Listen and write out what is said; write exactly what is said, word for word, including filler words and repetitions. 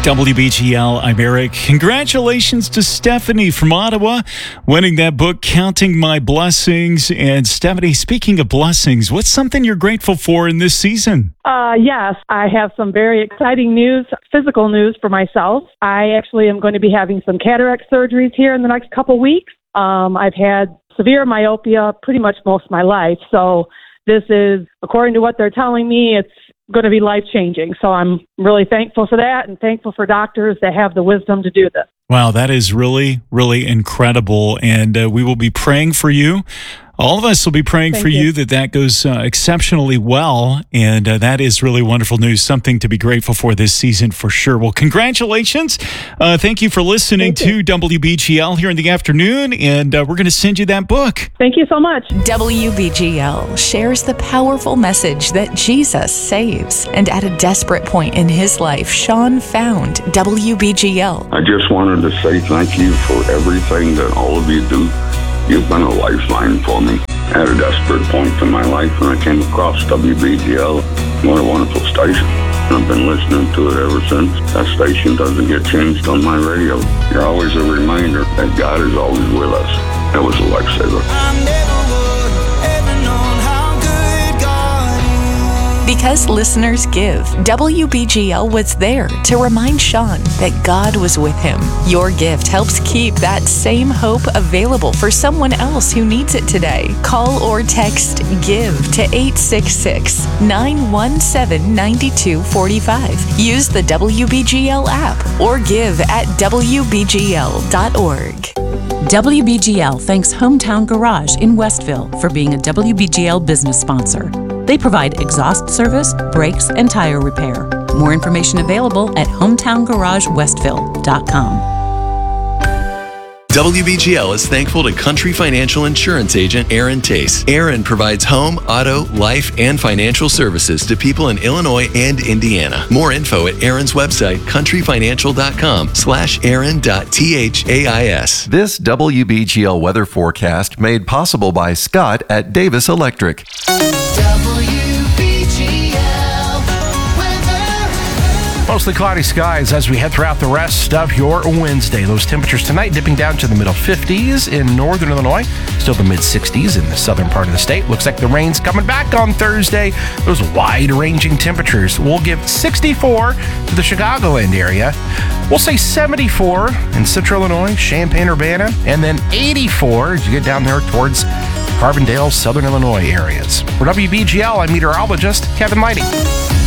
W B G L, I'm Eric. Congratulations to Stephanie from Ottawa, winning that book, Counting My Blessings. And Stephanie, speaking of blessings, what's something you're grateful for in this season? Uh, yes, I have some very exciting news, physical news for myself. I actually am going to be having some cataract surgeries here in the next couple weeks. Um, I've had severe myopia pretty much most of my life. So this is, according to what they're telling me, it's going to be life-changing. So I'm really thankful for that and thankful for doctors that have the wisdom to do this. Wow, that is really, really incredible. And uh, we will be praying for you. All of us will be praying Thank for you. you that that goes uh, exceptionally well. And uh, that is really wonderful news, something to be grateful for this season for sure. Well, congratulations. Uh, thank you for listening Thank to you. W B G L here in the afternoon. And uh, we're going to send you that book. Thank you so much. W B G L shares the powerful message that Jesus saves. And at a desperate point in his life, Sean found W B G L. I just wanted to say thank you for everything that all of you do. You've been a lifeline for me at a desperate point in my life when I came across W B G L. What a wonderful station. I've been listening to it ever since. That station doesn't get changed on my radio. You're always a reminder that God is always with us. That was a lifesaver. Because listeners give, W B G L was there to remind Sean that God was with him. Your gift helps keep that same hope available for someone else who needs it today. Call or text GIVE to eight six six, nine one seven, nine two four five. Use the W B G L app or give at W B G L dot org. W B G L thanks Hometown Garage in Westville for being a W B G L business sponsor. They provide exhaust service, brakes, and tire repair. More information available at hometown garage westville dot com. W B G L is thankful to Country Financial Insurance agent Aaron Tace. Aaron provides home, auto, life, and financial services to people in Illinois and Indiana. More info at Aaron's website, country financial dot com slash aaron dot thais. This W B G L weather forecast made possible by Scott at Davis Electric. Mostly cloudy skies as we head throughout the rest of your Wednesday. Those temperatures tonight dipping down to the middle fifties in northern Illinois, still the mid sixties in the southern part of the state. Looks like the rain's coming back on Thursday. Those wide-ranging temperatures will give sixty-four to the Chicagoland area. We'll say seventy-four in central Illinois, Champaign-Urbana, and then eighty-four as you get down there towards Carbondale, southern Illinois areas. For W B G L, I'm meteorologist Kevin Lighty.